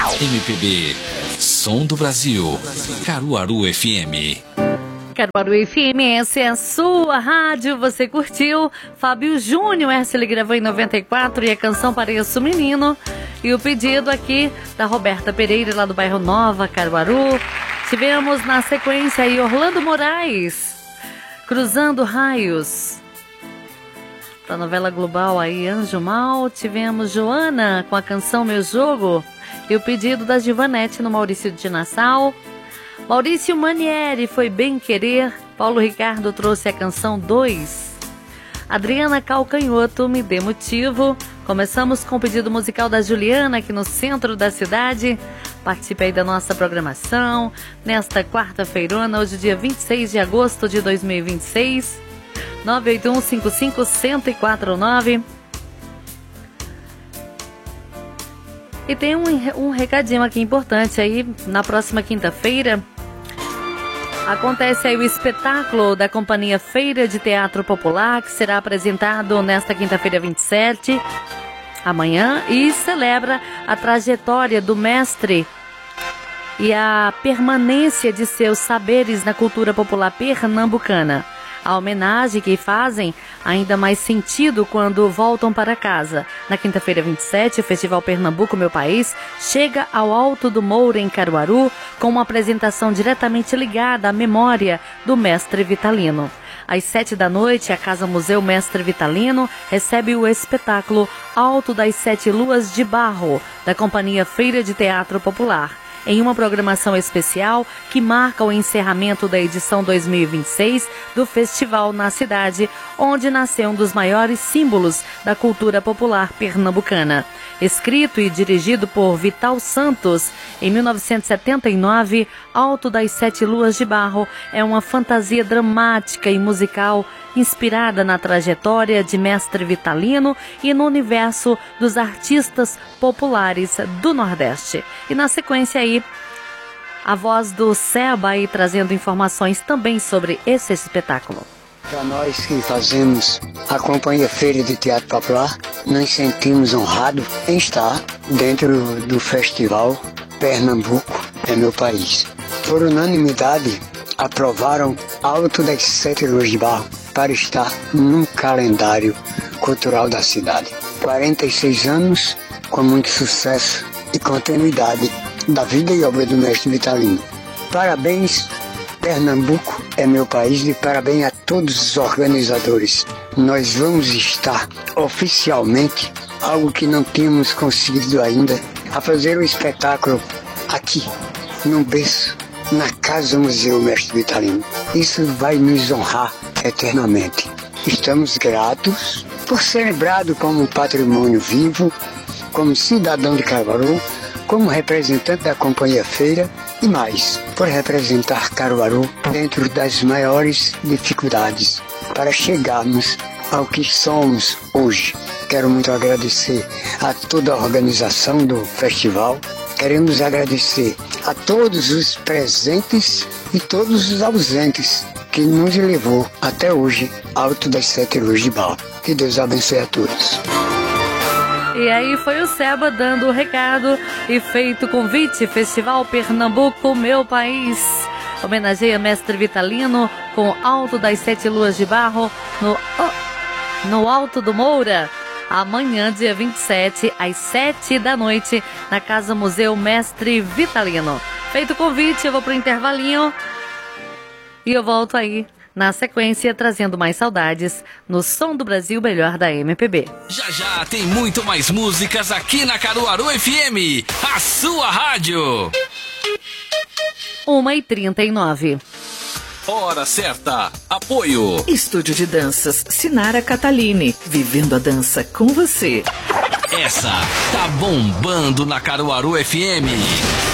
MPB, Som do Brasil, Caruaru FM. Caruaru FM, essa é a sua rádio, você curtiu? Fábio Júnior, essa ele gravou em 94 e a canção Pareço Menino. E o pedido aqui da Roberta Pereira, lá do bairro Nova, Caruaru. Tivemos na sequência aí Orlando Moraes, Cruzando Raios. Da novela global aí, Anjo Mal. Tivemos Joana com a canção Meu Jogo. E o pedido da Givanete no Maurício de Nassau. Maurício Manieri foi Bem Querer. Paulo Ricardo trouxe a canção 2. Adriana Calcanhoto, Me Dê Motivo. Começamos com o pedido musical da Juliana aqui no centro da cidade. Participe aí da nossa programação nesta quarta-feirona, hoje dia 26 de agosto de 2026. 981-55-1049. E tem um recadinho aqui importante aí. Na próxima quinta-feira acontece aí o espetáculo da Companhia Feira de Teatro Popular, que será apresentado nesta quinta-feira 27, amanhã, e celebra a trajetória do mestre e a permanência de seus saberes na cultura popular pernambucana. A homenagem que fazem ainda mais sentido quando voltam para casa. Na quinta-feira 27, o Festival Pernambuco, Meu País, chega ao Alto do Moura, em Caruaru, com uma apresentação diretamente ligada à memória do mestre Vitalino. Às 7 da noite, a Casa Museu Mestre Vitalino recebe o espetáculo Alto das Sete Luas de Barro, da Companhia Feira de Teatro Popular, em uma programação especial que marca o encerramento da edição 2026 do festival na cidade, onde nasceu um dos maiores símbolos da cultura popular pernambucana. Escrito e dirigido por Vital Santos, em 1979, Alto das Sete Luas de Barro é uma fantasia dramática e musical inspirada na trajetória de Mestre Vitalino e no universo dos artistas populares do Nordeste. E na sequência aí, a voz do Seba aí trazendo informações também sobre esse espetáculo. Para nós que fazemos a Companhia Feira de Teatro Popular, nos sentimos honrados em estar dentro do Festival Pernambuco é Meu País. Por unanimidade, aprovaram Alto das Sete Luas de Barro para estar num calendário cultural da cidade. 46 anos com muito sucesso e continuidade da vida e obra do mestre Vitalino. Parabéns, Pernambuco é Meu País, e parabéns a todos os organizadores. Nós vamos estar oficialmente, algo que não tínhamos conseguido ainda, a fazer o espetáculo aqui, no berço, na Casa Museu Mestre Vitalino. Isso vai nos honrar eternamente. Estamos gratos por ser lembrado como um patrimônio vivo, como cidadão de Caruaru, como representante da Companhia Feira e mais, por representar Caruaru dentro das maiores dificuldades para chegarmos ao que somos hoje. Quero muito agradecer a toda a organização do festival. Queremos agradecer a todos os presentes e todos os ausentes que nos levou até hoje Alto das Sete Luas de Barro. Que Deus abençoe a todos. E aí foi o Seba dando o recado e feito o convite. Festival Pernambuco, Meu País. Homenageia Mestre Vitalino com Alto das Sete Luas de Barro no Alto do Moura. Amanhã, dia 27, às 7 da noite, na Casa Museu Mestre Vitalino. Feito o convite, eu vou pro intervalinho e eu volto aí na sequência, trazendo mais saudades no Som do Brasil Melhor da MPB. Já já tem muito mais músicas aqui na Caruaru FM, a sua rádio. 1h39. Hora certa. Apoio. Estúdio de Danças Sinara Catalini. Vivendo a dança com você. Essa tá bombando na Caruaru FM.